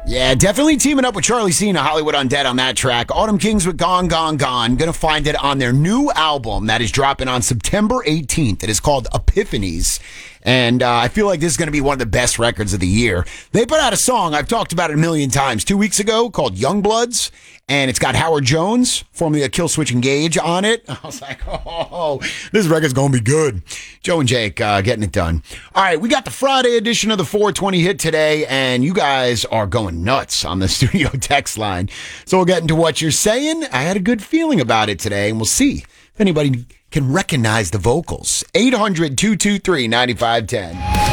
Yeah, definitely teaming up with Charlie Cena, Hollywood Undead on that track. Autumn Kings with Gone, Gone, Gone. Gonna find it on their new album that is dropping on September 18th. It is called Epiphanies. And I feel like this is going to be one of the best records of the year. They put out a song, I've talked about it a million times, 2 weeks ago called Youngbloods. And it's got Howard Jones, formerly of Killswitch Engage, on it. I was like, oh, this record's going to be good. Joe and Jake getting it done. All right, we got the Friday edition of the 420 hit today, and you guys are going nuts on the studio text line. So we'll get into what you're saying. I had a good feeling about it today, and we'll see if anybody can recognize the vocals. 800-223-9510.